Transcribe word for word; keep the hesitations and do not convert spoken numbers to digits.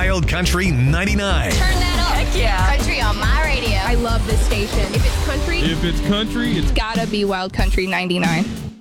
Wild Country ninety-nine. Turn that up. Heck yeah. Country on my radio. I love this station. If it's country, If it's country, it's gotta be Wild Country ninety-nine.